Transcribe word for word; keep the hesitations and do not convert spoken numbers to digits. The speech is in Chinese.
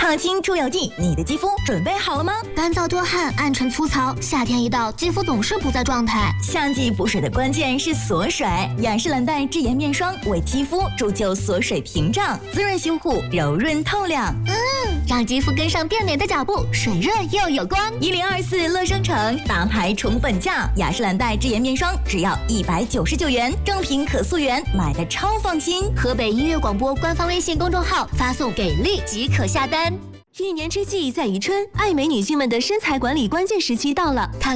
抗菌助油剂，你的肌肤准备好了吗？ 干燥多汗、暗沉粗糙，夏天一到，肌肤总是不在状态。 夏季补水的关键是锁水，雅诗兰黛智妍面霜为肌肤铸就锁水屏障，滋润修护，柔润透亮。 嗯，让肌肤跟上变美的脚步，水润又有光。 一零二四乐商城大牌宠粉价，雅诗兰黛智妍面霜只要一百九十九元，正品可溯源，买的超放心。 河北音乐广播官方微信公众号发送给力即可下单。 一年之计在于春，爱美女性们的身材管理关键时期到了。看